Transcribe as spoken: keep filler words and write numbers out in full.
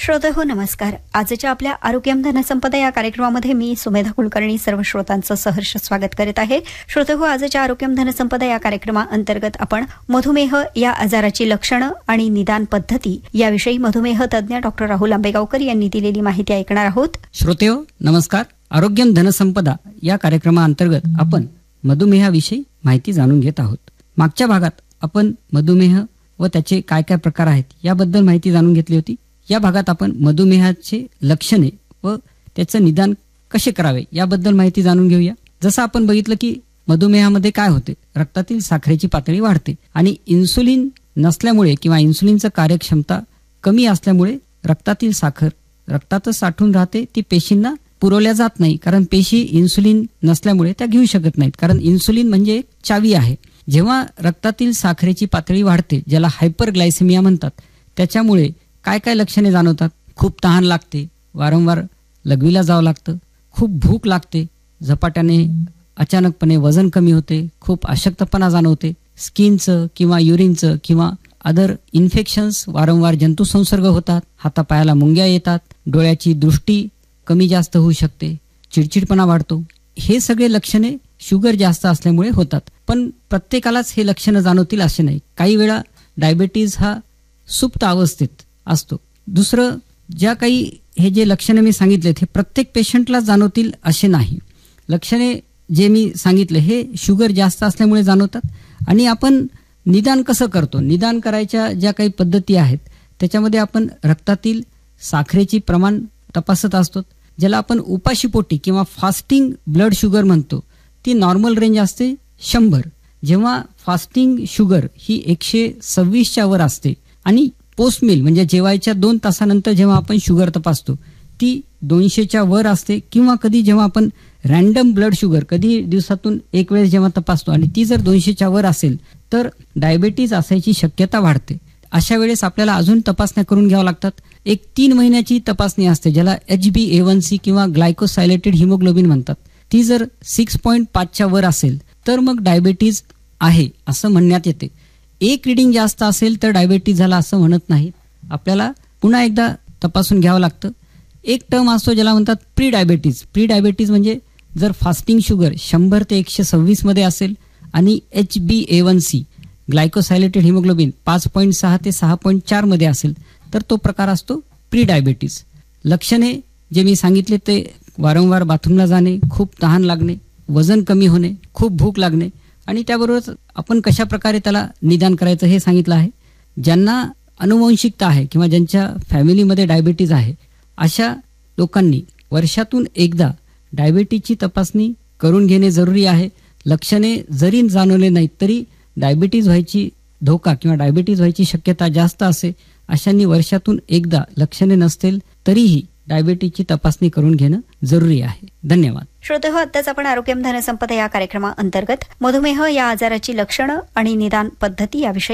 श्रोते हो नमस्कार. आजच्या आपल्या आरोग्यम धनसंपदा या कार्यक्रमामध्ये मी सुमेधा कुलकर्णी सर्व श्रोतांचं सहर्ष स्वागत करीत आहे. श्रोते हो, आजच्या आरोग्यम धनसंपदा या कार्यक्रमाअंतर्गत आपण मधुमेह या आजाराची लक्षणं आणि निदान पद्धती याविषयी मधुमेह तज्ज्ञ डॉक्टर राहुल आंबेगावकर यांनी दिलेली माहिती ऐकणार आहोत. श्रोते हो नमस्कार. आरोग्यम धनसंपदा या कार्यक्रमाअंतर्गत आपण मधुमेहाविषयी माहिती जाणून घेत आहोत. मागच्या भागात आपण मधुमेह व त्याचे काय काय प्रकार आहेत याबद्दल माहिती जाणून घेतली होती. या भागात आपण मधुमेहाचे लक्षणे व त्याचं निदान कसे करावे याबद्दल माहिती जाणून घेऊया. जसं आपण बघितलं की मधुमेहामध्ये काय होते, रक्तातील साखरेची पातळी वाढते आणि इन्सुलिन नसल्यामुळे किंवा इन्सुलिनचं कार्यक्षमता कमी असल्यामुळे रक्तातील साखर रक्तातच साठून राहते, ती पेशींना पुरवल्या जात नाही. कारण पेशी इन्सुलिन नसल्यामुळे त्या घेऊ शकत नाहीत. कारण इन्सुलिन म्हणजे एक चावी आहे. जेव्हा रक्तातील साखरेची पातळी वाढते, ज्याला हायपरग्लायसेमिया म्हणतात, त्याच्यामुळे काय काय लक्षणे जाणवतात. खूप तहान लागते, वारंवार लघवीला जावं लागतं, खूप भूक लागते, झपाट्याने अचानकपणे वजन कमी होते, खूप अशक्तपणा जाणवते, स्किनचं किंवा युरिनचं किंवा अदर इन्फेक्शन्स वारंवार जंतुसंसर्ग होतात, हातापायाला मुंग्या येतात, डोळ्याची दृष्टी कमी जास्त होऊ शकते, चिडचिडपणा वाढतो. हे सगळे लक्षणे शुगर जास्त असल्यामुळे होतात. पण प्रत्येकालाच हे लक्षणं जाणवतील असे नाही. काही वेळा डायबिटीज हा सुप्त अवस्थेत असतो. दुसरं, ज्या काही हे जे लक्षणे मी सांगितलेत हे प्रत्येक पेशंटला जाणवतील असे नाही. लक्षणे जे मी सांगितले हे शुगर जास्त असल्यामुळे जाणवतात. आणि आपण निदान कसं करतो, निदान करायच्या ज्या काही पद्धती आहेत त्याच्यामध्ये आपण रक्तातील साखरेची प्रमाण तपासत असतो, ज्याला आपण उपाशीपोटी किंवा फास्टिंग ब्लड शुगर म्हणतो. ती नॉर्मल रेंज असते शंभर. जेव्हा फास्टिंग शुगर ही एकशे सव्वीसच्या वर असते आणि पोस्ट मील म्हणजे जेवायच्या दोन तासानंतर जेव्हा आपण शुगर तपासतो ती दोनशेच्या वर असते. किंवा कधी जेव्हा आपण रॅन्डम ब्लड शुगर कधी दिवसातून एक वेळेस जेव्हा तपासतो आणि ती जर दोनशेच्या वर असेल तर डायबिटीज असायची शक्यता वाढते. अशा वेळेस आपल्याला अजून तपासण्या करून घ्याव्या लागतात. एक तीन महिन्याची तपासणी असते, ज्याला एच बी ए वन सी किंवा ग्लायकोसायलेटेड हिमोग्लोबिन म्हणतात. ती जर सिक्स पॉईंट पाचच्या वर असेल तर मग डायबिटीज आहे असं म्हणण्यात येते. एक रिडिंग जास्त असेल तर डायबिटीज झाला असं म्हणत नाही. आपल्याला पुन्हा एकदा तपासून घ्यावं लागतं. एक टर्म असतो ज्याला म्हणतात प्री डायबिटीज. प्री डायबिटीज म्हणजे जर फास्टिंग शुगर शंभर ते एकशे सव्वीस मध्ये असेल आणि एच बी ए वन सी ग्लायकोसायलेटेड हिमोग्लोबिन पाच पॉईंट सहा ते सहा पॉईंट चार मध्ये असेल तर तो प्रकार असतो प्री डायबिटीज. लक्षणे जे मी सांगितले ते वारंवार बाथरूमला जाणे, खूप तहान लागणे, वजन कमी होणे, खूप भूक लागणे आणि त्याबरोबरच आपण कशा प्रकारे त्याला निदान करायचं हे सांगितलं आहे. ज्यांना अनुवंशिकता आहे किंवा ज्यांच्या फॅमिलीमध्ये डायबिटीज आहे अशा लोकांनी वर्षातून एकदा डायबिटीजची तपासणी करून घेणे जरुरी आहे. लक्षणे जरी जाणवले नाहीत तरी डायबिटीज व्हायची धोका किंवा डायबिटीज व्हायची शक्यता जास्त असे अशांनी वर्षातून एकदा लक्षणे नसतील तरीही डायबिटीजची तपासणी करून घेणं जरुरी आहे. धन्यवाद. श्रोते हो, आत्ताच आपण आरोग्यम धनसंपदा या कार्यक्रमाअंतर्गत मधुमेह या आजाराची लक्षणं आणि निदान पद्धती याविषयी